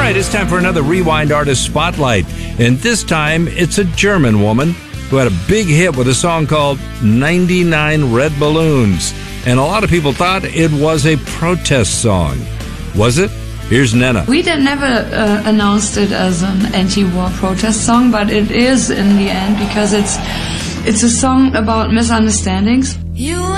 right, it's time for another Rewind Artist Spotlight. And this time, it's a German woman who had a big hit with a song called 99 Red Balloons. And a lot of people thought it was a protest song. Was it? Here's Nena. We never announced it as an anti-war protest song, but it is in the end because it's a song about misunderstandings.